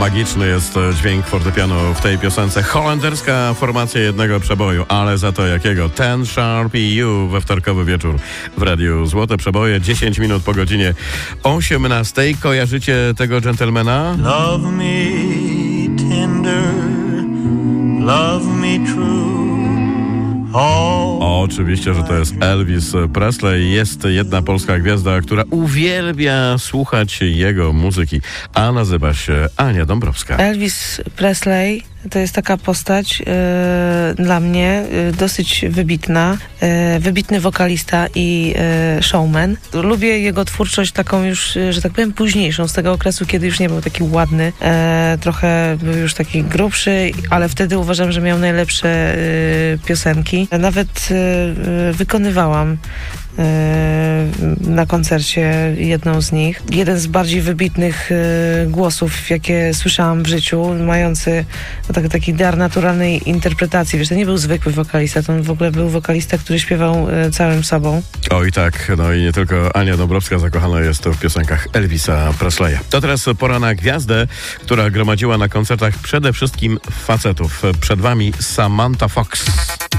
Magiczny jest dźwięk fortepianu w tej piosence. Holenderska formacja jednego przeboju, ale za to jakiego? Ten Sharp EU we wtorkowy wieczór w Radiu Złote Przeboje. 10 minut po godzinie 18. Kojarzycie tego dżentelmena? Love me tender, love me true. Oczywiście, że to jest Elvis Presley. Jest jedna polska gwiazda, która uwielbia słuchać jego muzyki, a nazywa się Ania Dąbrowska. Elvis Presley to jest taka postać dla mnie dosyć wybitna, wybitny wokalista i showman. Lubię jego twórczość taką już, że tak powiem, późniejszą, z tego okresu, kiedy już nie był taki ładny, trochę był już taki grubszy, ale wtedy uważam, że miał najlepsze piosenki. Nawet wykonywałam na koncercie jedną z nich. Jeden z bardziej wybitnych głosów, jakie słyszałam w życiu, mający taki dar naturalnej interpretacji. Wiesz, to nie był zwykły wokalista, to on w ogóle był wokalista, który śpiewał całym sobą. Oj tak, no i nie tylko Ania Dąbrowska zakochana jest w piosenkach Elvisa Presleya. To teraz pora na gwiazdę, która gromadziła na koncertach przede wszystkim facetów. Przed wami Samantha Fox.